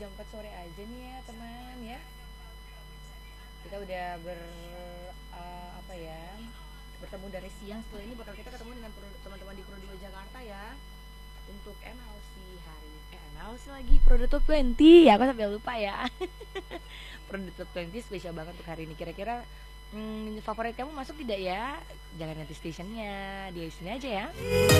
jam 4 sore aja nih ya teman ya. Kita udah apa ya, bertemu dari siang. Setelah ini bakal kita ketemu dengan teman-teman di Pro 2 Jakarta ya, untuk MLC hari MLC lagi Pro Top 20 ya, aku sampai lupa ya. Pro Top 20 spesial banget untuk hari ini. Kira-kira favorit kamu masuk tidak ya? Jangan ganti stationnya, di sini aja ya.